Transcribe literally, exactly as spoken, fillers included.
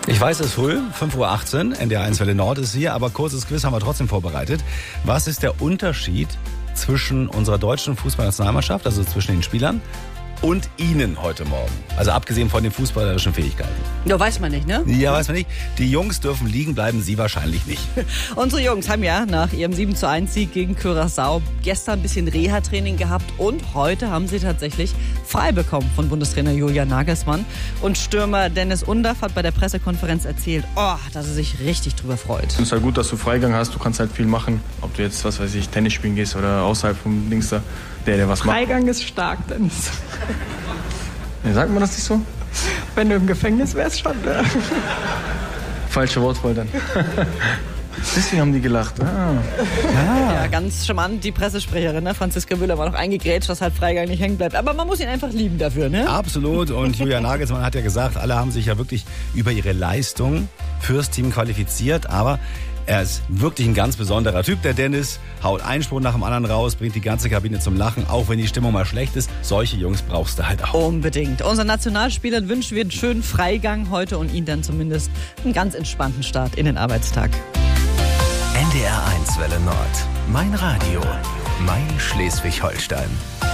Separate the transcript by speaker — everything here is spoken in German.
Speaker 1: Ich weiß, es ist früh, fünf Uhr achtzehn, N D R eins Welle Nord ist hier, aber kurzes Quiz haben wir trotzdem vorbereitet. Was ist der Unterschied zwischen unserer deutschen Fußballnationalmannschaft, also zwischen den Spielern, und Ihnen heute Morgen? Also abgesehen von den fußballerischen Fähigkeiten.
Speaker 2: Ja, weiß man nicht, ne?
Speaker 1: Ja, weiß man nicht. Die Jungs dürfen liegen bleiben, Sie wahrscheinlich nicht.
Speaker 2: Unsere Jungs haben ja nach ihrem sieben zu eins Sieg gegen Curaçao gestern ein bisschen Reha-Training gehabt und heute haben sie tatsächlich frei bekommen von Bundestrainer Julian Nagelsmann. Und Stürmer Dennis Undaff hat bei der Pressekonferenz erzählt, oh, dass er sich richtig drüber freut.
Speaker 3: Es ist halt gut, dass du Freigang hast, du kannst halt viel machen. Ob du jetzt, was weiß ich, Tennis spielen gehst oder außerhalb vom Dings da, der, der was macht.
Speaker 4: Freigang ist stark, Dennis.
Speaker 3: Ja, sagt man das nicht so?
Speaker 4: Wenn du im Gefängnis wärst, schon. Ne?
Speaker 3: Falsche Wortwahl dann. Deswegen haben die gelacht. Ah.
Speaker 2: Ja. ja, ganz charmant. Die Pressesprecherin, ne? Franziska Müller, war noch eingegrätscht, dass halt Freigang nicht hängen bleibt. Aber man muss ihn einfach lieben dafür, ne?
Speaker 1: Absolut. Und Julian Nagelsmann hat ja gesagt, alle haben sich ja wirklich über ihre Leistung fürs Team qualifiziert. Aber er ist wirklich ein ganz besonderer Typ, der Dennis. Haut einen Spruch nach dem anderen raus, bringt die ganze Kabine zum Lachen, auch wenn die Stimmung mal schlecht ist. Solche Jungs brauchst du halt auch.
Speaker 2: Unbedingt. Unseren Nationalspielern wünschen wir einen schönen Freigang heute und ihnen dann zumindest einen ganz entspannten Start in den Arbeitstag.
Speaker 5: N D R eins Welle Nord. Mein Radio. Mein Schleswig-Holstein.